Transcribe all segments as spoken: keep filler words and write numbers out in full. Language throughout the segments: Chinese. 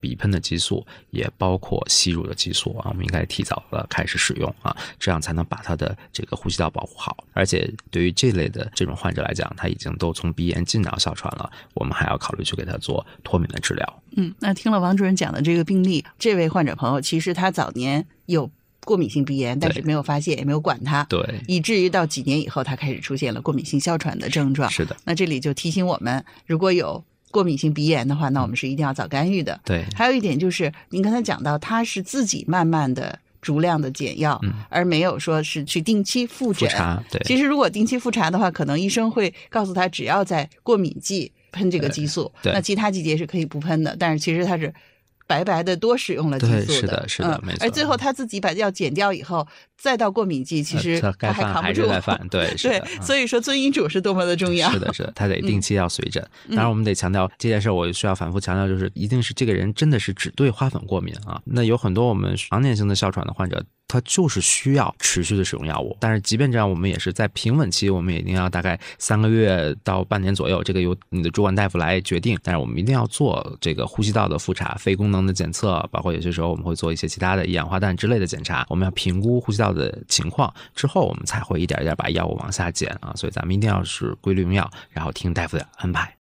鼻喷的激素，也包括吸入的激素啊，我们应该提早的开始使用啊，这样才能把他的这个呼吸道保护好。而且对于这类的这种患者来讲，他已经都从鼻炎进到哮喘了，我们还要考虑去给他做脱敏的治疗。 嗯，那听了王主任讲的这个病例，这位患者朋友其实他早年有过敏性鼻炎，但是没有发现，也没有管它， 对， 以至于到几年以后，他开始出现了过敏性哮喘的症状。 是的， 那这里就提醒我们，如果有过敏性鼻炎的话，那我们是一定要早干预的。 对， 还有一点就是，您刚才讲到，他是自己慢慢的足量的减药、嗯，而没有说是去定期复诊。 复查，对。 其实如果定期复查的话，可能医生会告诉他，只要在过敏季喷这个激素，那其他季节是可以不喷的。但是其实他是白白的多使用了激素的， 对，是的，是的，嗯、没错。 而最后他自己把药减掉以后，再到过敏季，其实他还扛不住， 还是犯，对，是的。 对，所以说遵医嘱是多么的重要。 是的，是的，他得定期要随诊。嗯、当然，我们得强调这件事，我需要反复强调，就是一定是这个人真的是只对花粉过敏啊。那有很多我们常年性的哮喘的患者，他就是需要持续的使用药物，但是即便这样，我们也是在平稳期，我们也一定要大概三个月到半年左右，这个由你的主管大夫来决定。但是我们一定要做这个呼吸道的复查、肺功能的检测，包括有些时候我们会做一些其他的一氧化氮之类的检查。我们要评估呼吸道的情况之后，我们才会一点一点把药物往下减啊。所以咱们一定要是规律用药，然后听大夫的安排。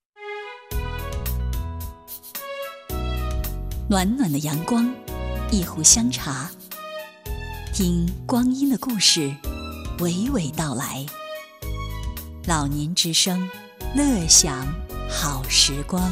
暖暖的阳光，一壶香茶。听光阴的故事，娓娓道来。老年之声，乐享好时光。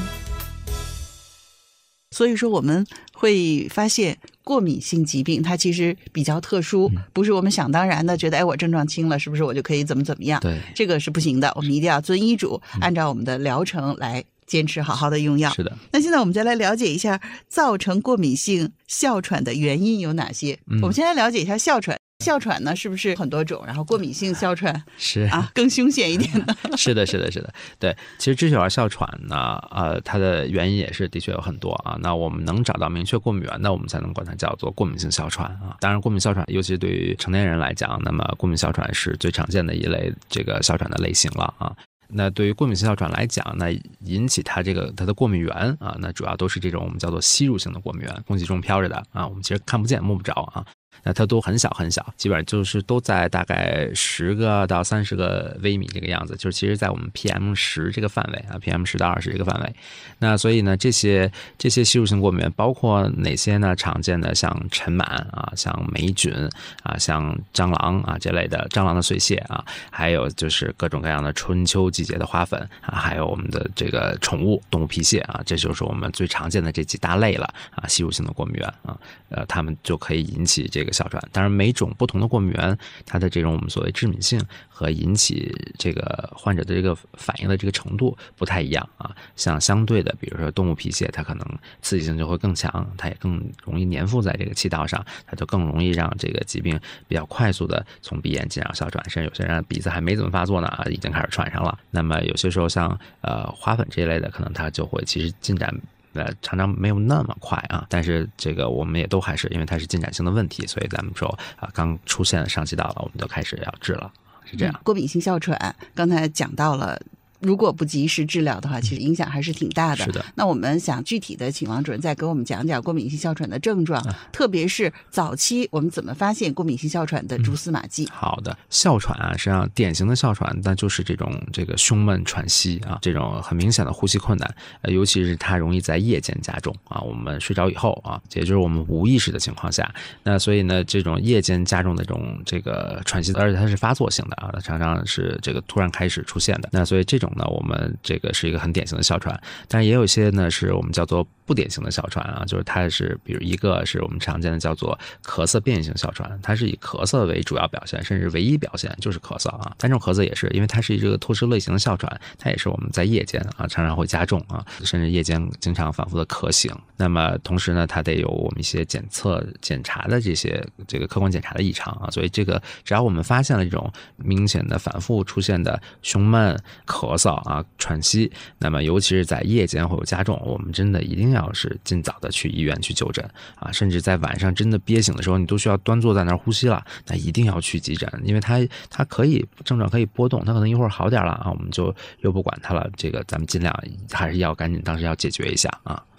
所以说我们会发现过敏性疾病它其实比较特殊，嗯、不是我们想当然的觉得哎我症状轻了是不是我就可以怎么怎么样， 对， 这个是不行的，我们一定要遵医嘱、嗯、按照我们的疗程来坚持好好的用药。 是的。 那现在我们再来了解一下造成过敏性哮喘的原因有哪些、嗯、我们先来了解一下哮喘。哮喘呢是不是很多种，然后过敏性哮喘是啊更凶险一点的？ 是的，是的，是的，对。其实支气管哮喘呢，呃，它的原因也是的确有很多啊。那我们能找到明确过敏源的，我们才能管它叫做过敏性哮喘啊。当然，过敏哮喘尤其是对于成年人来讲，那么过敏哮喘是最常见的一类这个哮喘的类型了啊。那对于过敏性哮喘来讲，那引起它这个它的过敏源啊，那主要都是这种我们叫做吸入性的过敏源，空气中飘着的啊，我们其实看不见摸不着啊。那它都很小很小，基本上就是都在大概十个到三十个微米这个样子，就是其实在我们 P M 十 这个范围啊 ，P M 十 到二十这个范围。那所以呢，这些这些吸入性过敏源包括哪些呢？常见的像尘螨啊，像霉菌啊，像蟑螂啊这类的蟑螂的碎屑啊，还有就是各种各样的春秋季节的花粉啊，还有我们的这个宠物动物皮屑啊，这就是我们最常见的这几大类了啊，吸入性的过敏源啊，呃，它们就可以引起这个哮喘。当然每种不同的过敏源它的这种我们所谓致敏性和引起这个患者的这个反应的这个程度不太一样啊。像相对的比如说动物皮屑，它可能刺激性就会更强，它也更容易粘附在这个气道上，它就更容易让这个疾病比较快速的从鼻炎进入哮喘，甚至有些人鼻子还没怎么发作呢已经开始喘上了。那么有些时候像呃花粉这一类的，可能它就会其实进展呃，常常没有那么快啊，但是这个我们也都还是因为它是进展性的问题，所以咱们说啊，刚出现上气道了，我们就开始要治了，是这样。 嗯、过敏性哮喘刚才讲到了，如果不及时治疗的话，其实影响还是挺大的。 是的。 那我们想具体的请王主任再给我们讲讲过敏性哮喘的症状，啊、特别是早期我们怎么发现过敏性哮喘的蛛丝马迹。 嗯、好的，哮喘啊，实际上典型的哮喘，那就是这种这个胸闷喘息啊，这种很明显的呼吸困难，呃，尤其是它容易在夜间加重啊，我们睡着以后啊，也就是我们无意识的情况下，那所以呢，这种夜间加重的这种这个喘息，而且它是发作性的啊，它常常是这个突然开始出现的。那所以这种呢，我们这个是一个很典型的哮喘，但是也有一些呢是我们叫做不典型的哮喘啊，就是它是比如一个是我们常见的叫做咳嗽变异性哮喘，它是以咳嗽为主要表现，甚至唯一表现就是咳嗽啊。但这种咳嗽也是因为它是一个脱失类型的哮喘，它也是我们在夜间啊常常会加重啊，甚至夜间经常反复的咳醒。那么同时呢，它得有我们一些检测检查的这些这个客观检查的异常啊，所以这个只要我们发现了这种明显的反复出现的胸闷、咳嗽啊、喘息，那么尤其是在夜间会有加重，我们真的一定要是尽早的去医院去就诊啊，甚至在晚上真的憋醒的时候，你都需要端坐在那儿呼吸了，那一定要去急诊，因为它它可以症状可以波动，它可能一会儿好点了啊，我们就又不管它了，这个咱们尽量还是要赶紧当时要解决一下啊。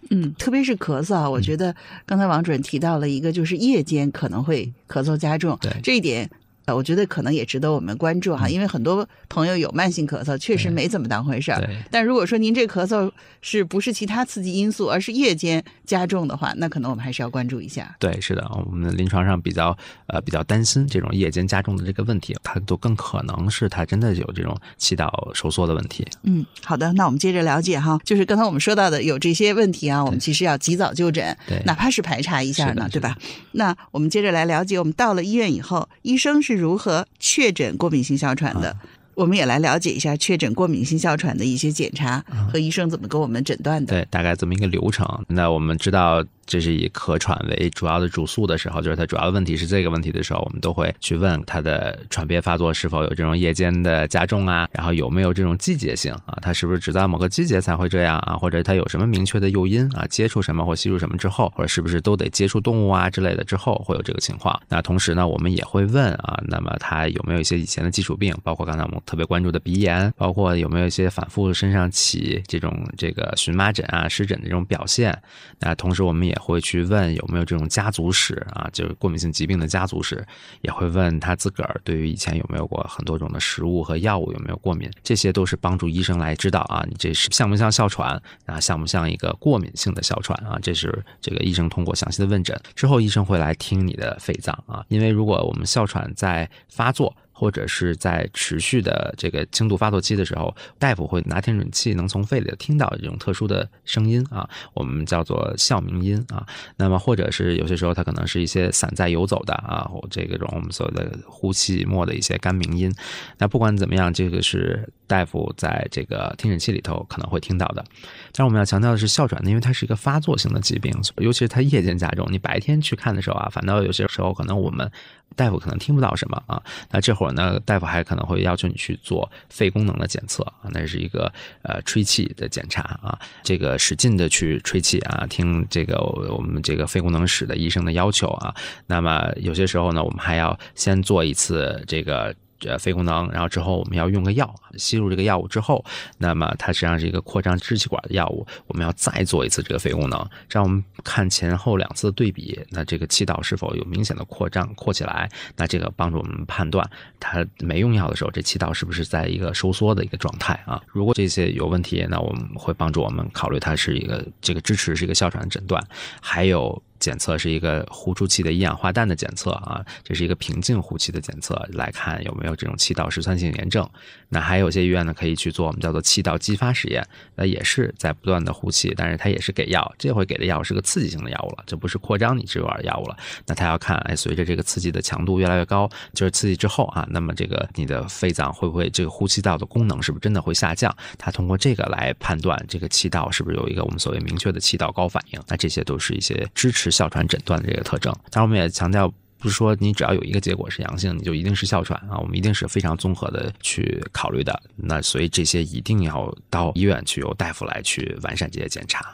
嗯，特别是咳嗽啊，我觉得刚才王主任提到了一个，就是夜间可能会咳嗽加重， 对这一点。呃，我觉得可能也值得我们关注哈，因为很多朋友有慢性咳嗽，确实没怎么当回事儿。但如果说您这咳嗽是不是其他刺激因素，而是夜间加重的话，那可能我们还是要关注一下。 对，是的，我们临床上比较呃比较担心这种夜间加重的这个问题，它都更可能是它真的有这种气道收缩的问题。 嗯，好的，那我们接着了解哈，就是刚才我们说到的有这些问题啊，我们其实要及早就诊，哪怕是排查一下呢，对吧？那我们接着来了解，我们到了医院以后，医生是如何确诊过敏性哮喘的？嗯，我们也来了解一下确诊过敏性哮喘的一些检查和医生怎么给我们诊断的。 对，大概这么一个流程。那我们知道这是以咳喘为主要的主诉的时候，就是它主要的问题是这个问题的时候，我们都会去问它的喘憋发作是否有这种夜间的加重啊，然后有没有这种季节性啊，它是不是只在某个季节才会这样啊，或者它有什么明确的诱因啊，接触什么或吸入什么之后，或者是不是都得接触动物啊之类的之后会有这个情况。那同时呢，我们也会问啊，那么它有没有一些以前的基础病，包括刚才我们特别关注的鼻炎，包括有没有一些反复身上起这种这个荨麻疹啊、湿疹的这种表现。那同时我们也会去问有没有这种家族史啊，就是过敏性疾病的家族史，也会问他自个儿对于以前有没有过很多种的食物和药物有没有过敏，这些都是帮助医生来知道啊，你这是像不像哮喘啊，像不像一个过敏性的哮喘啊，这是这个医生通过详细的问诊之后，医生会来听你的肺脏啊，因为如果我们哮喘在发作或者是在持续的这个轻度发作期的时候，大夫会拿听诊器能从肺里听到这种特殊的声音啊，我们叫做哮鸣音啊。那么或者是有些时候它可能是一些散在游走的啊，这种我们所谓的呼气末的一些干鸣音。那不管怎么样，这个是大夫在这个听诊器里头可能会听到的。但是我们要强调的是，哮喘因为它是一个发作性的疾病，尤其是它夜间加重，你白天去看的时候啊，反倒有些时候可能我们大夫可能听不到什么啊。那这会儿呢，大夫还可能会要求你去做肺功能的检测啊，那是一个呃吹气的检查啊，这个使劲的去吹气啊，听这个我们这个肺功能室的医生的要求啊。那么有些时候呢，我们还要先做一次这个呃，肺功能，然后之后我们要用个药，吸入这个药物之后，那么它实际上是一个扩张支气管的药物，我们要再做一次这个肺功能，这样我们看前后两次的对比，那这个气道是否有明显的扩张扩起来，那这个帮助我们判断它没用药的时候，这气道是不是在一个收缩的一个状态啊？如果这些有问题，那我们会帮助我们考虑它是一个这个支持是一个哮喘的诊断，还有检测是一个呼出气的一氧化氮的检测啊，这是一个平静呼气的检测，来看有没有这种气道失酸性炎症。那还有些医院呢可以去做我们叫做气道激发实验，那也是在不断的呼气，但是它也是给药，这回给的药是个刺激性的药物了，这不是扩张你支管药物了。那它要看，哎，随着这个刺激的强度越来越高，就是刺激之后啊，那么这个你的肺脏会不会这个呼气道的功能是不是真的会下降？它通过这个来判断这个气道是不是有一个我们所谓明确的气道高反应。那这些都是一些支持哮喘诊断的这个特征。当然我们也强调，不是说你只要有一个结果是阳性你就一定是哮喘啊，我们一定是非常综合的去考虑的。那所以这些一定要到医院去由大夫来去完善这些检查。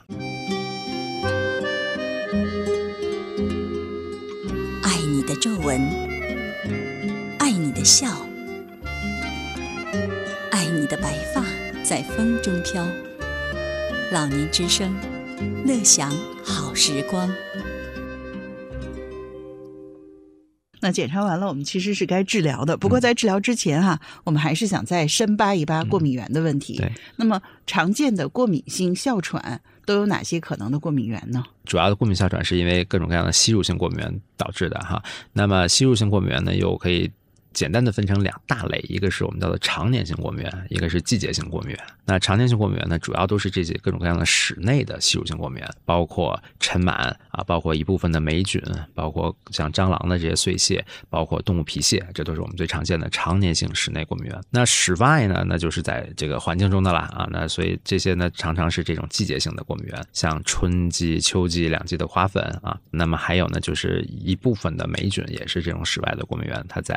爱你的皱纹，爱你的笑，爱你的白发在风中飘。老年之声，乐享好时光。 那检查完了，我们其实是该治疗的。不过在治疗之前哈、啊嗯，我们还是想再深扒一扒过敏源的问题。 嗯、对。 那么常见的过敏性哮喘都有哪些可能的过敏源呢？ 主要的过敏哮喘是因为各种各样的吸入性过敏源导致的哈。那么吸入性过敏源呢，又可以简单的分成两大类，一个是我们叫做常年性过敏源，一个是季节性过敏源。那常年性过敏源呢，主要都是这些各种各样的室内的吸入性过敏源，包括尘螨啊，包括一部分的霉菌，包括像蟑螂的这些碎屑，包括动物皮屑，这都是我们最常见的常年性室内过敏源。那室外呢，那就是在这个环境中的啦啊，那所以这些呢常常是这种季节性的过敏源，像春季、秋季两季的花粉啊。那么还有呢，就是一部分的霉菌也是这种室外的过敏源，它在这个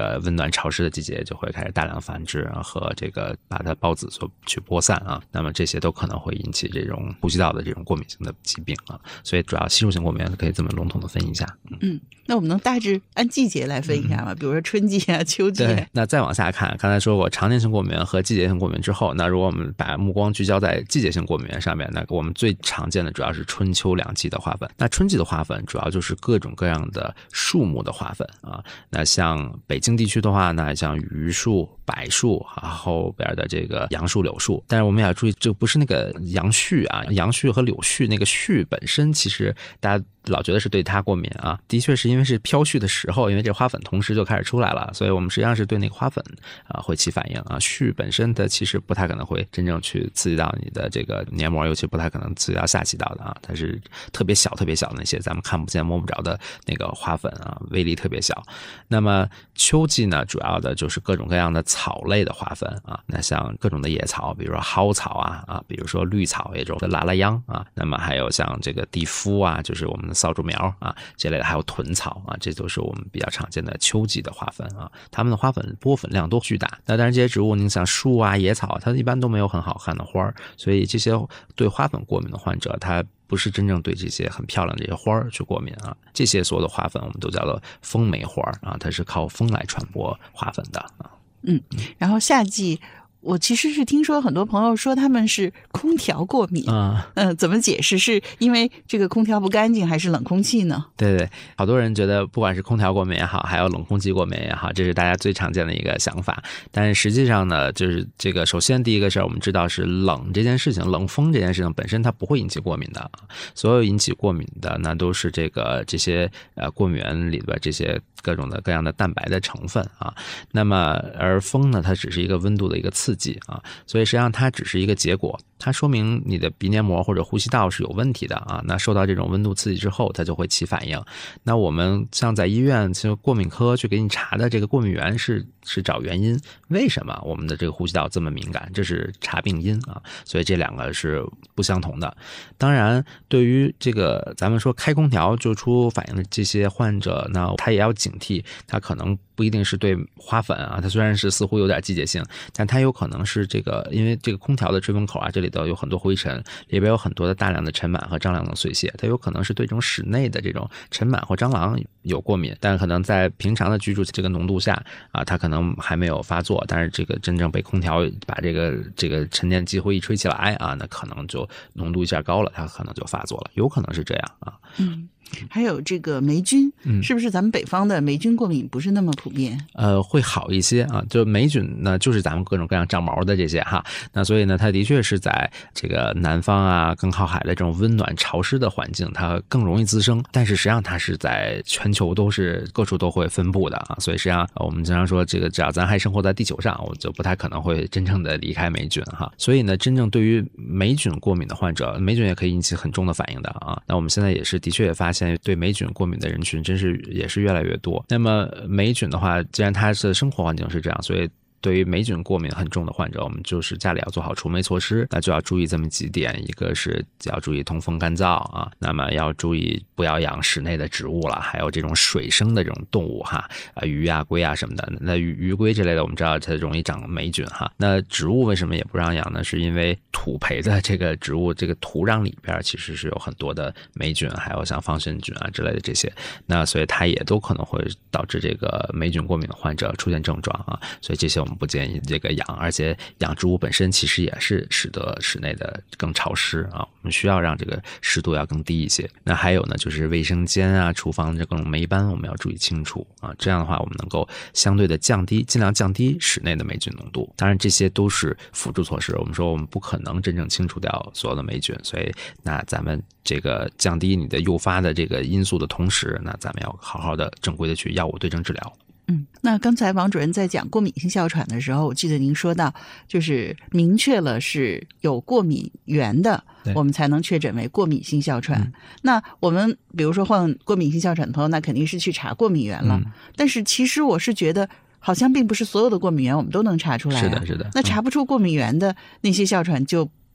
个温暖潮湿的季节就会开始大量繁殖和这个把它孢子所去播散啊，那么这些都可能会引起这种呼吸道的这种过敏性的疾病啊，所以主要吸入性过敏可以这么笼统的分一下。 嗯，那我们能大致按季节来分一下吗？嗯、比如说春季啊、秋季、啊。 对，那再往下看，刚才说过常年性过敏和季节性过敏之后，那如果我们把目光聚焦在季节性过敏上面，那我们最常见的主要是春秋两季的花粉。那春季的花粉主要就是各种各样的树木的花粉啊，那像北京地区的话，那像榆树、柏树啊，后边的这个杨树、柳树。但是我们也要注意，这不是那个杨絮啊，杨絮和柳絮那个絮本身，其实大家老觉得是对它过敏啊，的确是因为是飘絮的时候，因为这花粉同时就开始出来了，所以我们实际上是对那个花粉啊会起反应啊。絮本身的其实不太可能会真正去刺激到你的这个黏膜，尤其不太可能刺激到下气道的啊，它是特别小特别小的那些咱们看不见摸不着的那个花粉啊，威力特别小。那么秋季呢，主要的就是各种各样的草类的花粉啊，那像各种的野草，比如说蒿草啊啊，比如说绿草，也就是拉拉秧啊，那么还有像这个地肤啊，就是我们的扫帚苗啊这类的，还有豚草啊，这都是我们比较常见的秋季的花粉啊，它们的花粉播粉量都巨大。那当然这些植物，你像树啊、野草，它一般都没有很好看的花，所以这些对花粉过敏的患者，他不是真正对这些很漂亮的这些花儿去过敏啊，这些所有的花粉我们都叫做风媒花啊，它是靠风来传播花粉的啊。 嗯，然后夏季。我其实是听说很多朋友说他们是空调过敏啊，嗯、呃，怎么解释？是因为这个空调不干净，还是冷空气呢？ 对对，好多人觉得不管是空调过敏也好，还有冷空气过敏也好，这是大家最常见的一个想法。但是实际上呢，就是这个首先第一个事儿，我们知道是冷这件事情，冷风这件事情本身它不会引起过敏的，所有引起过敏的那都是这个这些呃过敏原里边这些各种的各样的蛋白的成分啊。那么而风呢，它只是一个温度的一个刺激啊，所以实际上它只是一个结果，它说明你的鼻黏膜或者呼吸道是有问题的啊。那受到这种温度刺激之后，它就会起反应。那我们像在医院就过敏科去给你查的这个过敏源是是找原因，为什么我们的这个呼吸道这么敏感，这是查病因啊。所以这两个是不相同的。当然，对于这个咱们说开空调就出反应的这些患者，那他也要警惕，他可能不一定是对花粉啊，它虽然是似乎有点季节性，但它有可能是这个，因为这个空调的吹风口啊，这里头有很多灰尘，里边有很多的大量的尘螨和蟑螂的碎屑，它有可能是对这种室内的这种尘螨或蟑螂有过敏，但可能在平常的居住这个浓度下啊，它可能还没有发作，但是这个真正被空调把这个这个沉淀积灰一吹起来啊，那可能就浓度一下高了，它可能就发作了，有可能是这样啊。 嗯。还有这个霉菌，是不是咱们北方的霉菌过敏不是那么普遍？ 呃，会好一些啊。就霉菌呢，就是咱们各种各样长毛的这些哈。那所以呢，它的确是在这个南方啊，更靠海的这种温暖潮湿的环境，它更容易滋生。但是实际上它是在全球都是各处都会分布的啊。所以实际上我们经常说，这个只要咱还生活在地球上，我就不太可能会真正的离开霉菌哈。所以呢，真正对于霉菌过敏的患者，霉菌也可以引起很重的反应的啊。那我们现在也是的确也发现，对霉菌过敏的人群真是也是越来越多。那么霉菌的话，既然它的生活环境是这样，所以对于霉菌过敏很重的患者，我们就是家里要做好除霉措施，那就要注意这么几点，一个是要注意通风干燥啊，那么要注意不要养室内的植物了，还有这种水生的这种动物哈，啊鱼啊龟啊什么的，那鱼鱼龟之类的我们知道它容易长霉菌哈。那植物为什么也不让养呢？是因为土培的这个植物，这个土壤里边其实是有很多的霉菌，还有像芳香菌啊之类的这些，那所以它也都可能会导致这个霉菌过敏的患者出现症状啊，所以这些我们不建议这个养，而且养植物本身其实也是使得室内的更潮湿啊，我们需要让这个湿度要更低一些。那还有呢，就是卫生间啊、厨房这各种霉斑，我们要注意清除啊，这样的话我们能够相对的降低，尽量降低室内的霉菌浓度。当然这些都是辅助措施，我们说我们不可能真正清除掉所有的霉菌，所以那咱们这个降低你的诱发的这个因素的同时，那咱们要好好的正规的去药物对症治疗。 嗯，那刚才王主任在讲过敏性哮喘的时候，我记得您说到，就是明确了是有过敏源的，我们才能确诊为过敏性哮喘。嗯、那我们比如说患过敏性哮喘的朋友，那肯定是去查过敏源了。嗯、但是其实我是觉得，好像并不是所有的过敏源我们都能查出来、啊。 是的，是的。 那查不出过敏源的那些哮喘就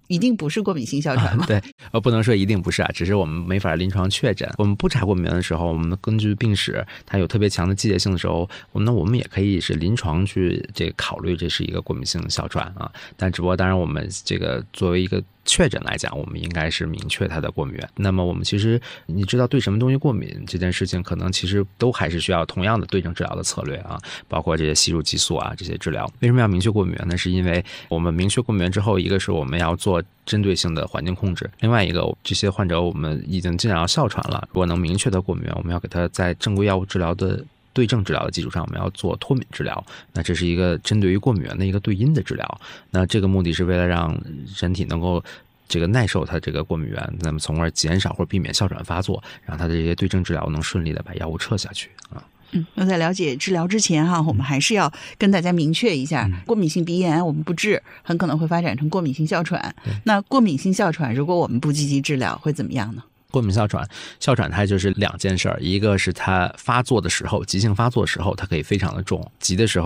一定不是过敏性哮喘吗？ 啊、对，呃，不能说一定不是啊，只是我们没法临床确诊。我们不查过敏源的时候，我们根据病史，它有特别强的季节性的时候，那我们也可以是临床去这个考虑这是一个过敏性哮喘啊。但只不过当然我们这个作为一个确诊来讲，我们应该是明确它的过敏源。那么我们其实你知道对什么东西过敏这件事情，可能其实都还是需要同样的对症治疗的策略啊，包括这些吸入激素啊这些治疗。为什么要明确过敏源呢？是因为我们明确过敏源之后，一个是我们要做针对性的环境控制，另外一个这些患者我们已经进展到哮喘了，如果能明确的过敏源，我们要给他在正规药物治疗的对症治疗的基础上，我们要做脱敏治疗，那这是一个针对于过敏源的一个对因的治疗。那这个目的是为了让人体能够这个耐受它这个过敏源，那么从而减少或者避免哮喘发作，让它的这些对症治疗能顺利的把药物撤下去啊。 嗯，那在了解治疗之前哈，我们还是要跟大家明确一下，过敏性鼻炎我们不治，很可能会发展成过敏性哮喘。那过敏性哮喘如果我们不积极治疗会怎么样呢？ 过敏哮喘，哮喘它就是两件事儿，一个是它发作的时候，急性发作的时候，它可以非常的重，急的时候